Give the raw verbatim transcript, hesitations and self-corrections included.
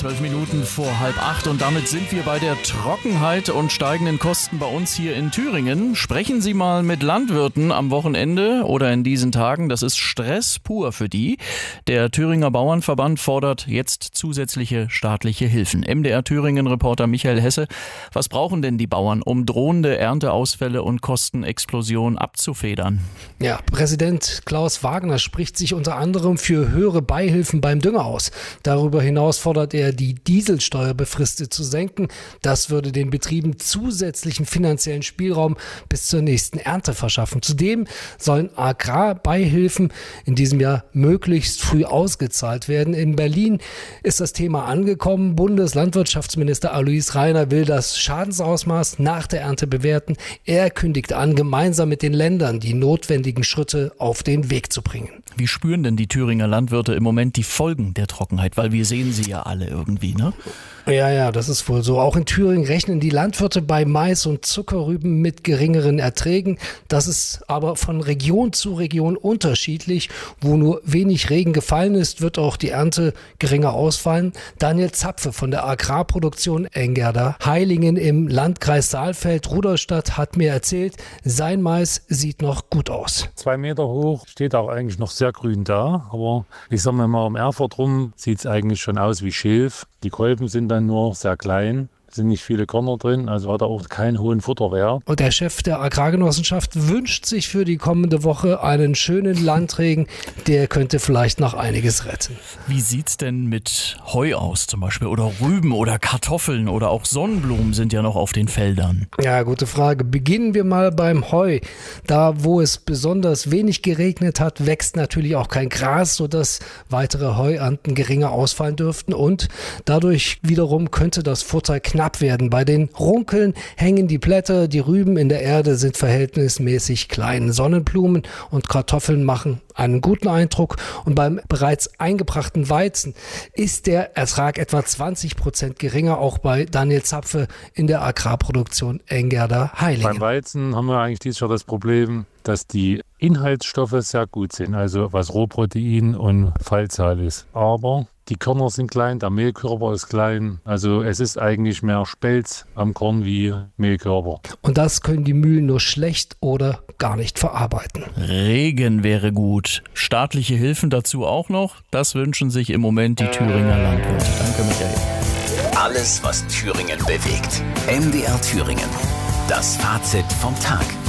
Zwölf Minuten vor halb acht und damit sind wir bei der Trockenheit und steigenden Kosten bei uns hier in Thüringen. Sprechen Sie mal mit Landwirten am Wochenende oder in diesen Tagen. Das ist Stress pur für die. Der Thüringer Bauernverband fordert jetzt zusätzliche staatliche Hilfen. M D R Thüringen-Reporter Michael Hesse. Was brauchen denn die Bauern, um drohende Ernteausfälle und Kostenexplosion abzufedern? Ja, Präsident Klaus Wagner spricht sich unter anderem für höhere Beihilfen beim Dünger aus. Darüber hinaus fordert er, die Dieselsteuer befristet zu senken. Das würde den Betrieben zusätzlichen finanziellen Spielraum bis zur nächsten Ernte verschaffen. Zudem sollen Agrarbeihilfen in diesem Jahr möglichst früh ausgezahlt werden. In Berlin ist das Thema angekommen. Bundeslandwirtschaftsminister Alois Rainer will das Schadensausmaß nach der Ernte bewerten. Er kündigt an, gemeinsam mit den Ländern die notwendigen Schritte auf den Weg zu bringen. Wie spüren denn die Thüringer Landwirte im Moment die Folgen der Trockenheit? Weil wir sehen sie ja alle irgendwie, ne? Ja, ja, das ist wohl so. Auch in Thüringen rechnen die Landwirte bei Mais und Zuckerrüben mit geringeren Erträgen. Das ist aber von Region zu Region unterschiedlich. Wo nur wenig Regen gefallen ist, wird auch die Ernte geringer ausfallen. Daniel Zapfe von der Agrarproduktion Engerda-Heilingen im Landkreis Saalfeld-Rudolstadt hat mir erzählt, sein Mais sieht noch gut aus. Zwei Meter hoch, steht auch eigentlich noch sehr grün da. Aber ich sag mal, um Erfurt rum sieht es eigentlich schon aus wie Schilf. Die Kolben sind dann nur sehr klein, sind nicht viele Körner drin, also hat er auch keinen hohen Futterwert. Und der Chef der Agrargenossenschaft wünscht sich für die kommende Woche einen schönen Landregen, der könnte vielleicht noch einiges retten. Wie sieht's denn mit Heu aus zum Beispiel oder Rüben oder Kartoffeln oder auch Sonnenblumen sind ja noch auf den Feldern? Ja, gute Frage. Beginnen wir mal beim Heu. Da, wo es besonders wenig geregnet hat, wächst natürlich auch kein Gras, sodass weitere Heuernten geringer ausfallen dürften und dadurch wiederum könnte das Futter knapp werden. Bei den Runkeln hängen die Blätter, die Rüben in der Erde sind verhältnismäßig klein. Sonnenblumen und Kartoffeln machen einen guten Eindruck und beim bereits eingebrachten Weizen ist der Ertrag etwa zwanzig Prozent geringer, auch bei Daniel Zapfe in der Agrarproduktion Engerda-Heilingen. Beim Weizen haben wir eigentlich dieses Jahr das Problem, dass die Inhaltsstoffe sehr gut sind, also was Rohprotein und Fallzahl ist. Aber die Körner sind klein, der Mehlkörper ist klein. Also es ist eigentlich mehr Spelz am Korn wie Mehlkörper. Und das können die Mühlen nur schlecht oder gar nicht verarbeiten. Regen wäre gut. Staatliche Hilfen dazu auch noch? Das wünschen sich im Moment die Thüringer Landwirte. Danke, Michael. Alles, was Thüringen bewegt. M D R Thüringen. Das Fazit vom Tag.